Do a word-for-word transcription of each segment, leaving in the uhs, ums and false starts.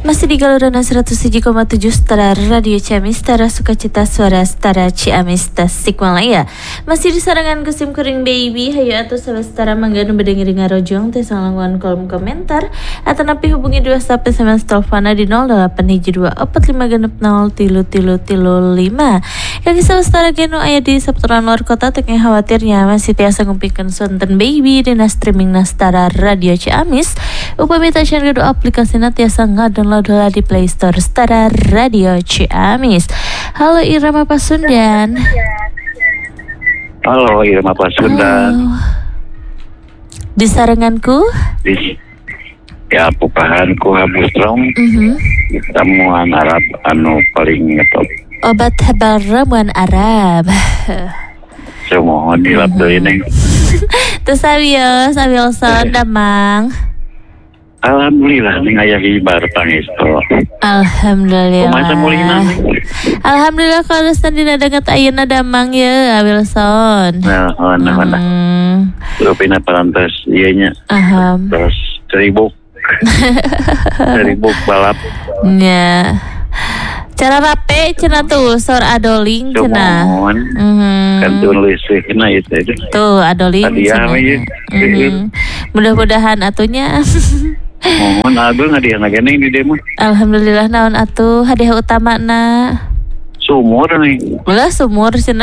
Masih di Galurana seratus tujuh koma tujuh Setara Radio Ciamis, Setara Sukacita Suara Setara Ciamis Tasikmalaya. Masih di sarangan Kusim Kuring Baby. Hayu atuh Setara mangganu bedengi dengar rojong teh salangwan kolom komentar atau napi hubungi dua sampai S M S telepona di nol delapan hiji dua opat lima genep nol tilu tilu tilu lima. Kaki Setara geno aya di seputaran luar kota teu khawatirnya masih tiasa ngumpikeun sonten Baby dina streaming na Setara Radio Ciamis. Upami tasyan kudu aplikasina tiasa ngadownload heula di Play Store Setara Radio Ciamis. Halo Irama Pasundan. Halo Irama Pasundan. Di saranganku? Di ya pukahanku habusrong. Mhm. Ramuan Arab anu paling ngetop. Obat herbal ramuan Arab. Semohon dilapdeui neng. Terus abios, abiolson damang. Alhamdulillah ning aya hibar pangesto. Alhamdulillah. Kumaha mulina? Alhamdulillah kalau dina deungeut ayeuna damang ye abilson. Nah, mana mana. Rupina parantos ieu nya. Aham. Terus ceribuk. Ceribuk balap. Nya. Cara rape cenah tuh sor adoling cenah. Mhm. Kan tulis kena itu. Tuh adoling. Hadiah ieu. Mhm. Mudah-mudahan atunya. Mohon abang hadiah nagene di demo. Alhamdulillah naon atuh hadiah utamana. Sumur nih. Ulah sumur cenah.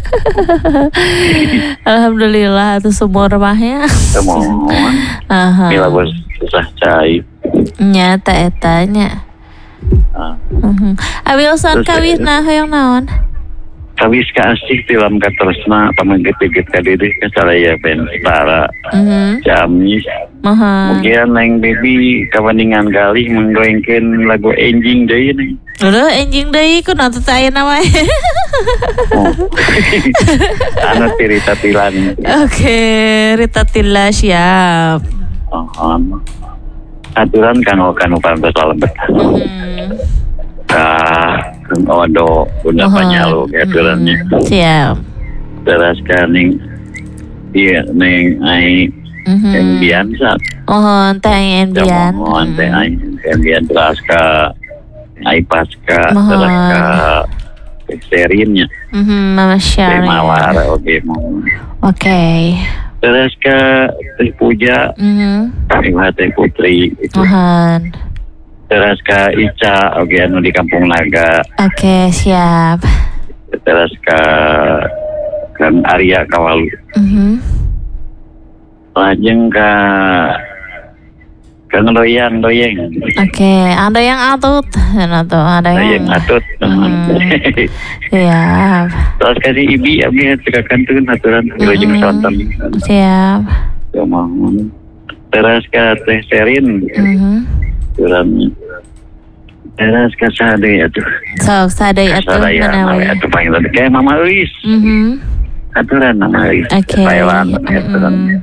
Alhamdulillah atuh sumur mah ya. Mohon. Aha. Mila bos susah cai. Nyata eta nya. Ah. Mhm. Abilson kawihna hoyong naon? Kawis ka asih film katresna pamengget-get ka dede ka saraya ben Setara. Mhm. Ciamis. Maha. Mungkin neng baby kawaningan galih menggoengkeun lagu enjing deui nih. Udah enjing deui kunaon teh ayeuna mah. Oh. Anu Rita Tilan. Oke, Rita Tila siap. Oh, um. Aturan kanu kanu pantes lalebet. Mhm. Ka odo bunda panyalu aturannya. Siap. Terus kaning iya neng ai Mhm. embian sa. Mohon teh embian. Mohon teh ai embian terus ka ai pasca Mohon. terus ka serinnya. Mhm, Mama Syari. Mawar oke mohon. Oke. Terus ke Teh Puja, Mhm. Ibu Teh Putri itu. Mohon. Terus ke Ica, oke anu di Kampung Naga. Oke, siap. Terus ke kan Arya Kawalu. Mhm. Lajeng ke kan Doyang Doyeng. Oke, ada yang atut, ada tuh, ada yang. Doyeng atut. Siap. Terus kasih Ibi, abi cekakan tuh aturan Wilujeng Sonten. Siap. Ya mohon. Terus ke Teh Serin. Mhm. Aturan. Terus ke Sade atuh. So, sadai atuh mana we? Atuh panggilan kayak Mama Uis. Mhm. Aturan nama Uis. Oke. Thailand aturan. Mhm.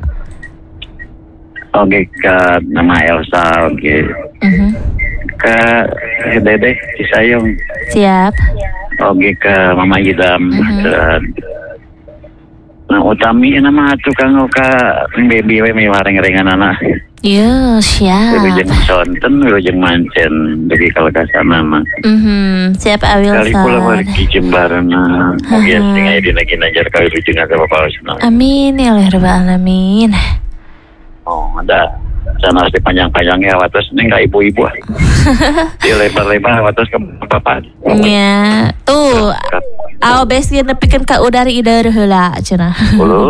Oke ke nama Elsa, oke. Mhm. Ke Dede Cisayong. Siap. Oke ke Mama Idam. Aturan. Nah utami nama tukang ka baby we miwareng-rengan anak. Yo, siap. Wilujeng Sonten, Wilujeng Mancen, jadi kalau kasana mah. Mhm. Siap Kali pula Awilson. pergi Jembarna. Biasa ngai dina ginajar kali Wilujeng ada bapak senang. Amin ya Allah rabbal alamin. Oh, ada sana si panjang-panjangnya watas neng ka ibu-ibu. Di lebar-lebar watas ke bapak. Nya, tuh. Aw bes ge nepikeun ka udari ideur heula cenah. Ulu.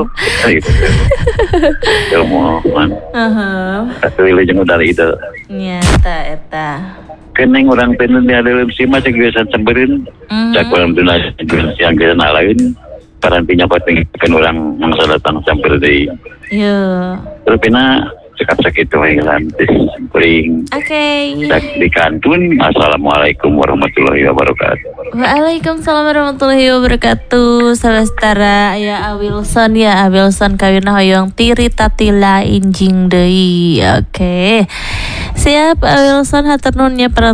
Ilmu man. Heeh. Atuh Wilujeng udari itu. Nya eta eta. Keneng orang teu di adaeum sima cek biasa sembereun. Cak urang teu siang geus lain. Parantinya patingkeun urang mangsa datang sambil deui. Yo. Rupina cekap sakitu we lantis kuring. Oke. Dak di kantun. Assalamualaikum warahmatullahi wabarakatuh. Waalaikumsalam warahmatullahi wabarakatuh. Salastara ya Awilson ya Awilson kawina hoyong tiri tatila injing deui. Oke. Siap Awilson hatur nuhun nya